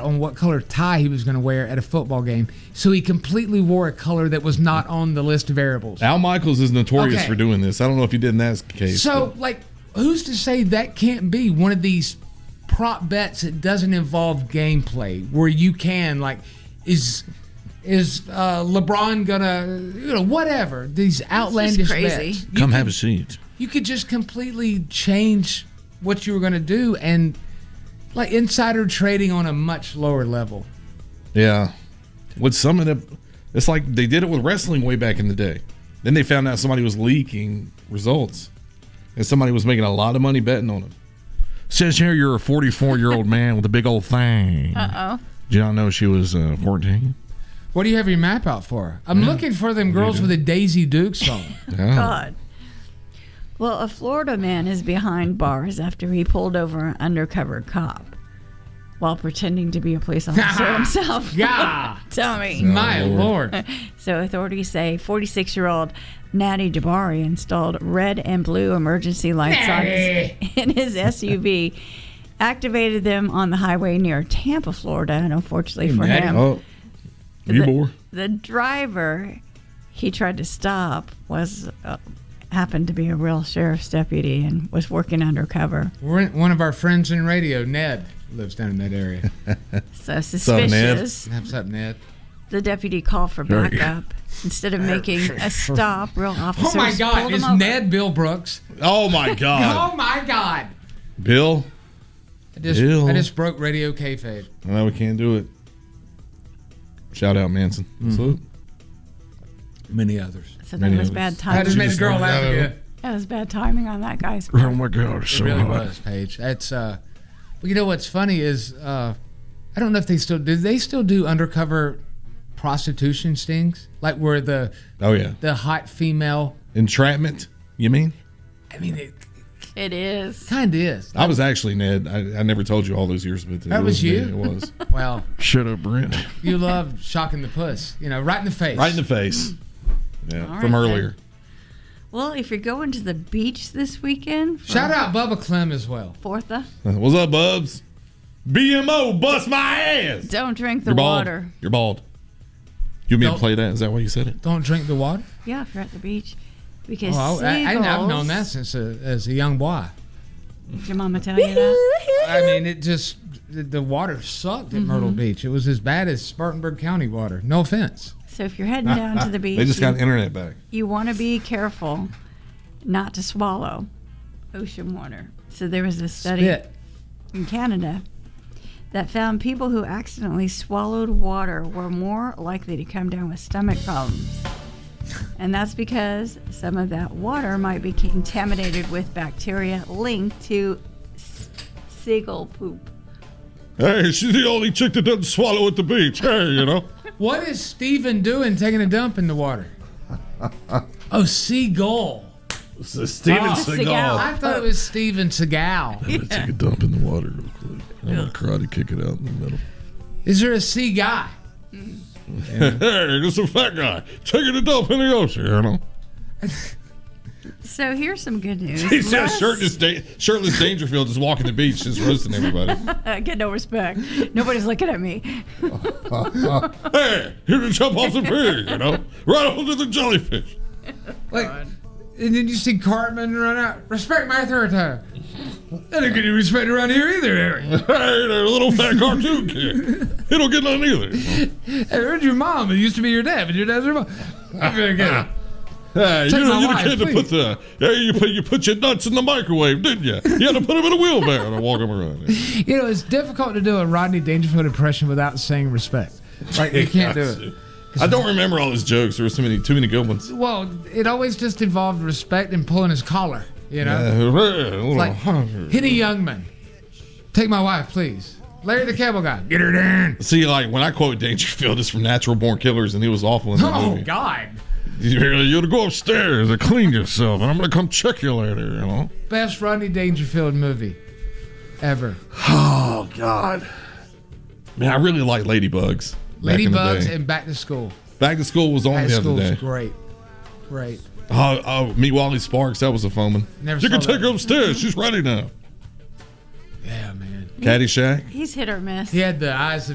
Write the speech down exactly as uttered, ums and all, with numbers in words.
on what color tie he was going to wear at a football game. So he completely wore a color that was not on the list of variables. Al Michaels is notorious Okay. for doing this. I don't know if he did in that case. So, but- like, who's to say that can't be one of these prop bets that doesn't involve gameplay, where you can, like, is is uh, LeBron gonna, you know, whatever, these outlandish crazy. bets. You Come could- have a seat. You could just completely change what you were going to do, and like insider trading on a much lower level. Yeah. With some of the, it's like they did it with wrestling way back in the day. Then they found out somebody was leaking results, and somebody was making a lot of money betting on it. Says here you're a forty-four-year-old man with a big old thing. Uh-oh. Did you not know she was uh, fourteen? What do you have your map out for? I'm Yeah. looking for them girls with a Daisy Dukes on. Yeah. God. Well, a Florida man is behind bars after he pulled over an undercover cop while pretending to be a police officer himself. Yeah. Tell me. My Lord. So authorities say forty-six-year-old Natty Jabari installed red and blue emergency lights on his, in his S U V, activated them on the highway near Tampa, Florida, and unfortunately for Natty. him, Oh, you the, bore. the driver he tried to stop was uh, happened to be a real sheriff's deputy and was working undercover. We're, one of our friends in radio, Ned, lives down in that area. So suspicious. What's up, Ned? The deputy called for backup. Instead of making a stop, real officers Oh my God! pulled Is him over. Ned Bill Brooks? Oh my God, Oh my God! Bill. I just, Bill. I just broke radio kayfabe. No, we can't do it. Shout out Manson. Mm-hmm. Salute. Many others. So that Many was others. bad I timing. just made a girl Yeah. laugh again. That was bad timing on that guy's Oh part. my God, it's It so really hot. was, Paige. That's uh, well, you know what's funny is uh, I don't know if they still do. They still do undercover prostitution stings, like where the Oh yeah, the hot female. entrapment. You mean? I mean, it It is. kind of is. I was actually Ned. I, I never told you all those years, but That it was me. you? It was. Well, Shut up, Brent. you love shocking the puss. You know, right in the face. Right in the face. Yeah, All from right, earlier. Well, if you're going to the beach this weekend, for Shout out Bubba Clem as well. Fourth, uh, What's up, Bubs? B M O, bust my ass. don't drink the You're bald. water. You're bald. You want me to Don't- play that? Is that why you said it? Don't drink the water. Yeah, if you're at the beach. Because Oh, I, I, seagulls, I've known that since a, as a young boy. Did your mama tell you that? I mean, it just the, the water sucked at Myrtle Mm-hmm. Beach. It was as bad as Spartanburg County water. No offense. So if you're heading down to the beach, They just you, got internet back. you want to be careful not to swallow ocean water. So there was a study Spit. in Canada that found people who accidentally swallowed water were more likely to come down with stomach problems. And that's because some of that water might be contaminated with bacteria linked to s- seagull poop. Hey, she's the only chick that doesn't swallow at the beach. Hey, you know. What is Steven doing taking a dump in the water? Oh, seagull. Steven Oh, Seagal. I thought it was Steven Seagal. I'm gonna take a dump in the water real quick. I'm gonna karate kick it out in the middle. Is there a sea guy? Hey, there's a fat guy taking a dump in the ocean, you know. So here's some good news. He says Less- shirtless, da- shirtless Dangerfield just walking the beach, just roasting everybody. I get no respect. Nobody's looking at me. Hey, you can jump off the pig, you know, right onto the jellyfish. Like, and then you see Cartman run out. Respect my authority. They don't get any respect around here either, Eric. Hey, they're a little fat cartoon kid. He don't get none either. Hey, where's your mom? It used to be your dad, but your dad's your mom. I'm gonna get it. Hey, Take you, my you're the wife, kid that please. put the hey, you put you put your nuts in the microwave, didn't you? You had to put them in a wheelbarrow to walk them around. You know, it's difficult to do a Rodney Dangerfield impression without saying respect. Like, you can't do it. I don't remember all his jokes. There were so many, too many good ones. Well, it always just involved respect and pulling his collar, you know? Uh, Like, hit a young man. Take my wife, please. Larry the Cable Guy. Get her down. See, like when I quote Dangerfield, it's from Natural Born Killers, and he was awful in that Oh, movie. God. You're, you're to go upstairs and clean yourself, and I'm gonna come check you later. You know. Best Rodney Dangerfield movie ever. Oh God. Man, I really like Ladybugs. back in the Ladybugs day. and Back to School. Back to School was on Back to the School other was day. great. Great. Oh, oh, Meet Wally Sparks. That was a fun one. Never you saw can take that. her upstairs. She's ready now. Yeah, man. Caddyshack. He's hit or miss. He had the eyes of